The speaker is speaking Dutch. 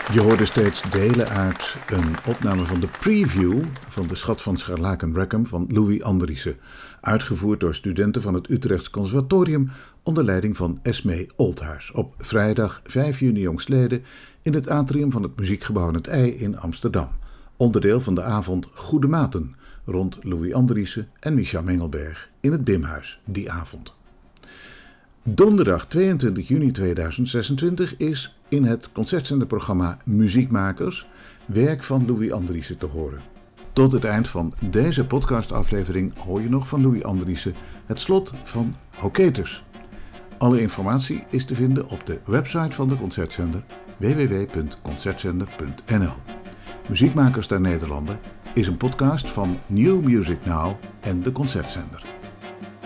Je hoorde steeds delen uit een opname van de preview van de Schat van Scharlakenbrackum van Louis Andriessen, uitgevoerd door studenten van het Utrechts Conservatorium onder leiding van Esmee Oldhuis op vrijdag 5 juni jongstleden in het atrium van het Muziekgebouw aan het IJ in Amsterdam, onderdeel van de avond Goede Maten rond Louis Andriessen en Micha Mengelberg in het Bimhuis die avond. Donderdag 22 juni 2026 is in het concertzenderprogramma Muziekmakers werk van Louis Andriessen te horen. Tot het eind van deze podcastaflevering hoor je nog van Louis Andriessen het slot van Hoketus. Alle informatie is te vinden op de website van de concertzender www.concertzender.nl. Muziekmakers der Nederlanden is een podcast van New Music Now en de Concertzender.